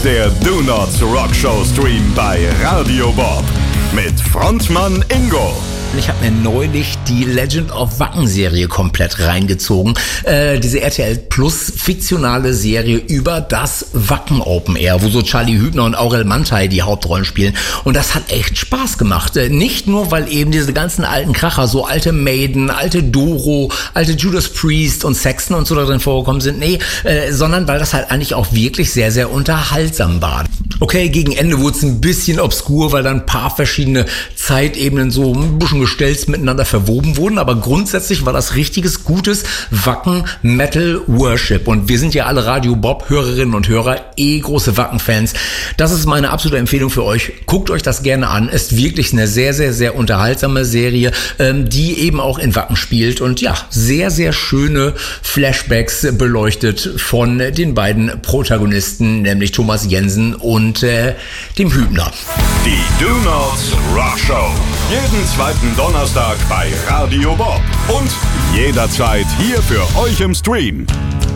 der Do Not Rock Show Stream bei Radio Bob mit Frontmann Ingo. Ich habe mir neulich die Legend of Wacken-Serie komplett reingezogen. Diese RTL Plus fiktionale Serie über das Wacken Open Air, wo so Charlie Hübner und Aurel Mantai die Hauptrollen spielen. Und das hat echt Spaß gemacht. Nicht nur, weil eben diese ganzen alten Kracher, so alte Maiden, alte Doro, alte Judas Priest und Saxon und so da drin vorgekommen sind. Nee, sondern weil das halt eigentlich auch wirklich sehr, sehr unterhaltsam war. Okay, gegen Ende wurde es ein bisschen obskur, weil dann ein paar verschiedene Zeitebenen so ein bisschen gestelzt miteinander verwoben wurden, aber grundsätzlich war das richtiges, gutes Wacken-Metal-Worship und wir sind ja alle Radio Bob-Hörerinnen und Hörer, große Wacken-Fans. Das ist meine absolute Empfehlung für euch. Guckt euch das gerne an. Ist wirklich eine sehr, sehr, sehr unterhaltsame Serie, die eben auch in Wacken spielt und ja, sehr, sehr schöne Flashbacks beleuchtet von den beiden Protagonisten, nämlich Thomas Jensen und dem Hübner. Die Do Not Rock Show. Jeden zweiten Donnerstag bei Radio Bob. Und jederzeit hier für euch im Stream.